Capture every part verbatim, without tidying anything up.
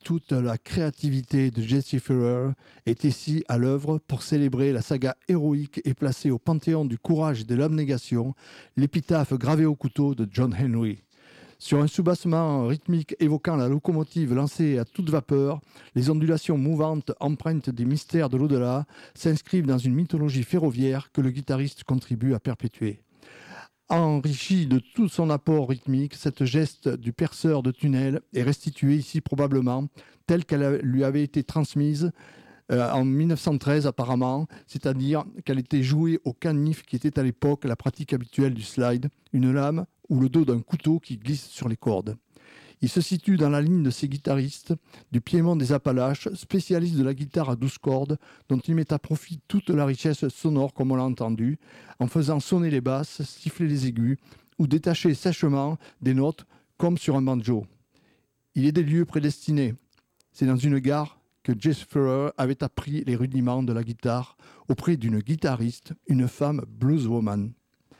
toute la créativité de Jesse Fuller est ici à l'œuvre pour célébrer la saga héroïque et placer au panthéon du courage et de l'abnégation l'épitaphe gravée au couteau de John Henry. Sur un soubassement rythmique évoquant la locomotive lancée à toute vapeur, les ondulations mouvantes empreintes des mystères de l'au-delà s'inscrivent dans une mythologie ferroviaire que le guitariste contribue à perpétuer. Enrichie de tout son apport rythmique, cette geste du perceur de tunnel est restituée ici probablement telle qu'elle lui avait été transmise euh, en mille neuf cent treize apparemment, c'est-à-dire qu'elle était jouée au canif qui était à l'époque la pratique habituelle du slide, une lame ou le dos d'un couteau qui glisse sur les cordes. Il se situe dans la ligne de ces guitaristes du Piémont des Appalaches, spécialistes de la guitare à douze cordes, dont il met à profit toute la richesse sonore, comme on l'a entendu, en faisant sonner les basses, siffler les aigus ou détacher sèchement des notes, comme sur un banjo. Il est des lieux prédestinés. C'est dans une gare que Jesse Fuller avait appris les rudiments de la guitare auprès d'une guitariste, une femme blueswoman.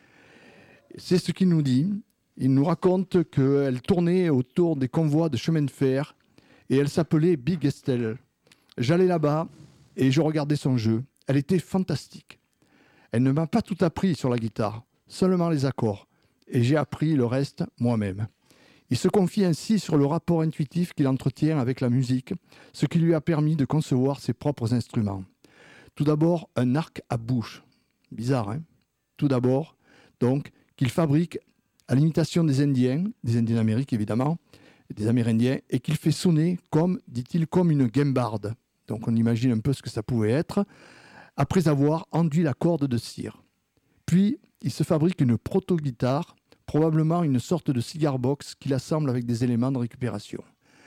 C'est ce qu'il nous dit. Il nous raconte qu'elle tournait autour des convois de chemin de fer et elle s'appelait Big Estelle. J'allais là-bas et je regardais son jeu. Elle était fantastique. Elle ne m'a pas tout appris sur la guitare, seulement les accords. Et j'ai appris le reste moi-même. Il se confie ainsi sur le rapport intuitif qu'il entretient avec la musique, ce qui lui a permis de concevoir ses propres instruments. Tout d'abord, un arc à bouche. Bizarre, hein ? Tout d'abord, donc, qu'il fabrique à l'imitation des Indiens, des Indiens d'Amérique évidemment, des Amérindiens, et qu'il fait sonner comme, dit-il, comme une guimbarde. Donc on imagine un peu ce que ça pouvait être, après avoir enduit la corde de cire. Puis, il se fabrique une proto-guitare, probablement une sorte de cigar box qu'il assemble avec des éléments de récupération.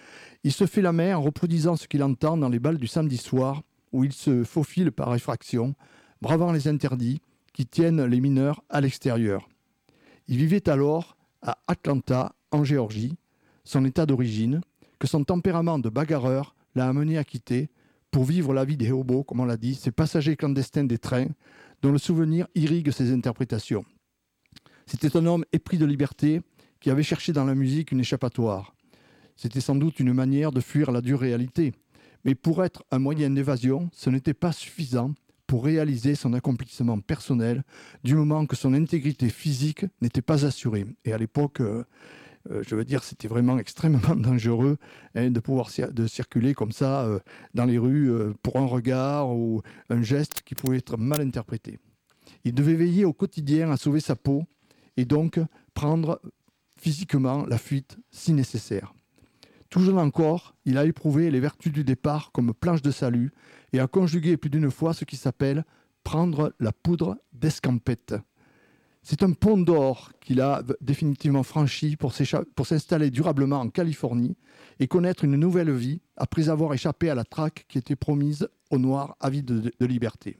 Il se fait la main en reproduisant ce qu'il entend dans les bals du samedi soir, où il se faufile par effraction, bravant les interdits qui tiennent les mineurs à l'extérieur. Il vivait alors à Atlanta, en Géorgie, son état d'origine, que son tempérament de bagarreur l'a amené à quitter pour vivre la vie des hobos, comme on l'a dit, ces passagers clandestins des trains, dont le souvenir irrigue ses interprétations. C'était un homme épris de liberté qui avait cherché dans la musique une échappatoire. C'était sans doute une manière de fuir la dure réalité, mais pour être un moyen d'évasion, ce n'était pas suffisant pour réaliser son accomplissement personnel, du moment que son intégrité physique n'était pas assurée. Et à l'époque, euh, euh, je veux dire, c'était vraiment extrêmement dangereux hein, de pouvoir cir- de circuler comme ça euh, dans les rues euh, pour un regard ou un geste qui pouvait être mal interprété. Il devait veiller au quotidien à sauver sa peau et donc prendre physiquement la fuite si nécessaire. Tout jeune encore, il a éprouvé les vertus du départ comme planche de salut et a conjugué plus d'une fois ce qui s'appelle prendre la poudre d'escampette. C'est un pont d'or qu'il a définitivement franchi pour, pour s'installer durablement en Californie et connaître une nouvelle vie après avoir échappé à la traque qui était promise aux Noirs avides de, de liberté.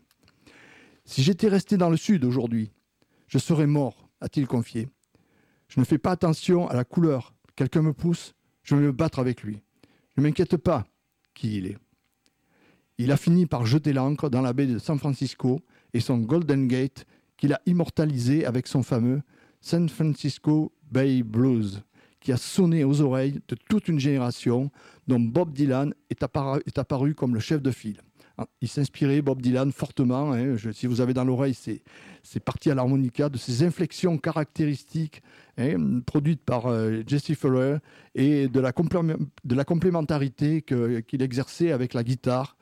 « Si j'étais resté dans le Sud aujourd'hui, je serais mort », a-t-il confié. « Je ne fais pas attention à la couleur. Quelqu'un me pousse, je vais me battre avec lui. Ne m'inquiète pas qui il est. » Il a fini par jeter l'ancre dans la baie de San Francisco et son Golden Gate qu'il a immortalisé avec son fameux San Francisco Bay Blues, qui a sonné aux oreilles de toute une génération dont Bob Dylan est apparu, est apparu comme le chef de file. Il s'inspirait, Bob Dylan, fortement, hein, je, si vous avez dans l'oreille, c'est, c'est parti à l'harmonica, de ces inflexions caractéristiques hein, produites par euh, Jesse Fuller et de la, complé- de la complémentarité que, qu'il exerçait avec la guitare,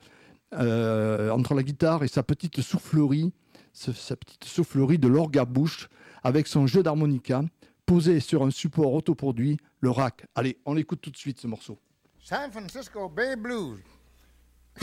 euh, entre la guitare et sa petite soufflerie, ce, sa petite soufflerie de l'orgue à bouche, avec son jeu d'harmonica, posé sur un support autoproduit, le rack. Allez, on l'écoute tout de suite ce morceau. San Francisco Bay Blues.